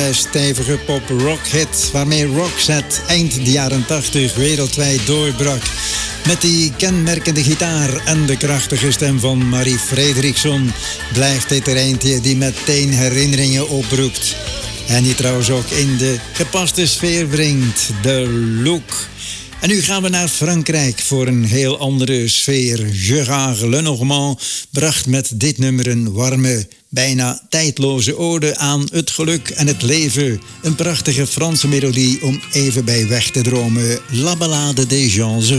stijvige pop-rock-hit waarmee Roxette eind de jaren 80 wereldwijd doorbrak. Met die kenmerkende gitaar en de krachtige stem van Marie Fredriksson blijft dit er eentje die meteen herinneringen oproept. En die trouwens ook in de gepaste sfeer brengt, de look. En nu gaan we naar Frankrijk voor een heel andere sfeer. Gérard Lenormand bracht met dit nummer een warme, bijna tijdloze ode aan het geluk en het leven. Een prachtige Franse melodie om even bij weg te dromen. La Ballade des gens heureux.